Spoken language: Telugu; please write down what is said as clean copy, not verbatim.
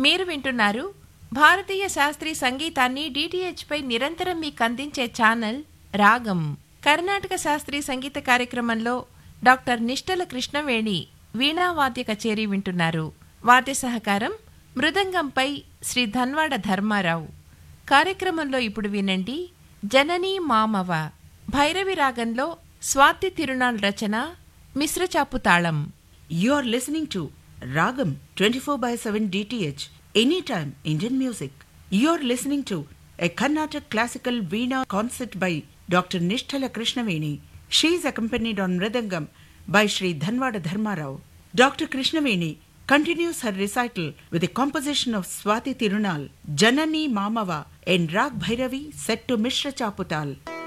మీరు వింటున్నారు భారతీయ శాస్త్రీయ సంగీతాన్ని డిటిహెచ్ పై నిరంతరం మీకు అందించే ఛానల్ రాగం. కర్ణాటక శాస్త్రీయ సంగీత కార్యక్రమంలో డాక్టర్ నిష్టల కృష్ణవేణి వీణావాద్య కచేరీ వింటున్నారు. వాద్య సహకారం మృదంగంపై శ్రీ ధన్వాడ ధర్మారావు. కార్యక్రమంలో ఇప్పుడు వినండి జననీ మామవ. భైరవి రాగంలో స్వాతి తిరునాళ్ రచన, మిశ్రచాపు తాళం. You are listening to Ragam 24/7 DTH, anytime Indian music. You are listening to a Carnatic classical Veena concert by Dr. Nishthala Krishnaveni. She is accompanied on Mridangam by Sri Dhanwada Dharmarao. Dr. Krishnaveni continues her recital with a composition of Swati Tirunal, Janani Mamava, and Rag Bhairavi set to Mishra Chaputal.